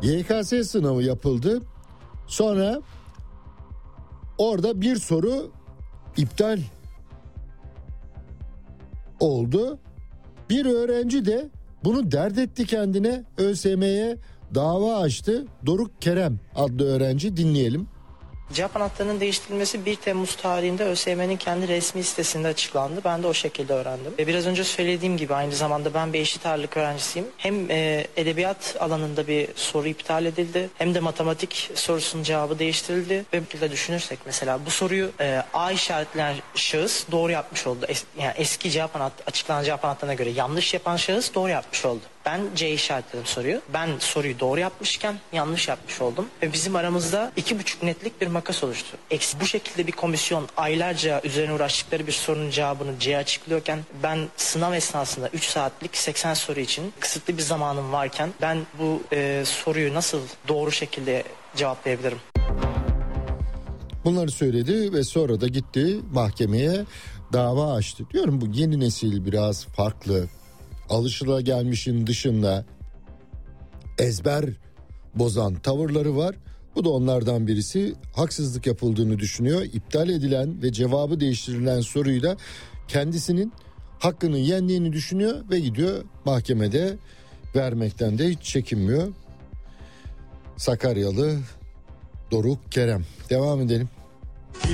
YKS sınavı yapıldı. Sonra orada bir soru iptal oldu. Bir öğrenci de bunu dert etti kendine, ÖSYM'ye dava açtı. Doruk Kerem adlı öğrenci, dinleyelim. Cevap anahtarının değiştirilmesi 1 Temmuz tarihinde ÖSYM'nin kendi resmi sitesinde açıklandı. Ben de o şekilde öğrendim. Biraz önce söylediğim gibi aynı zamanda ben bir eşit ağırlık öğrencisiyim. Hem edebiyat alanında bir soru iptal edildi, hem de matematik sorusunun cevabı değiştirildi. Ve bu şekilde düşünürsek mesela bu soruyu A işaretleyen şahıs doğru yapmış oldu. Yani eski cevap anahtarı, açıklanan cevap anahtarına göre yanlış yapan şahıs doğru yapmış oldu. Ben C işaretledim soruyu. Ben soruyu doğru yapmışken yanlış yapmış oldum. Ve bizim aramızda 2,5 netlik bir makas oluştu. Bu şekilde bir komisyon aylarca üzerine uğraştıkları bir sorunun cevabını C açıklıyorken, ben sınav esnasında 3 saatlik 80 soru için kısıtlı bir zamanım varken ben bu soruyu nasıl doğru şekilde cevaplayabilirim? Bunları söyledi ve sonra da gitti mahkemeye dava açtı. Diyorum bu yeni nesil biraz farklı. Alışılagelmişin dışında ezber bozan tavırları var. Bu da onlardan birisi. Haksızlık yapıldığını düşünüyor. İptal edilen ve cevabı değiştirilen soruyu da kendisinin hakkını yendiğini düşünüyor ve gidiyor mahkemede vermekten de hiç çekinmiyor. Sakaryalı Doruk Kerem. Devam edelim.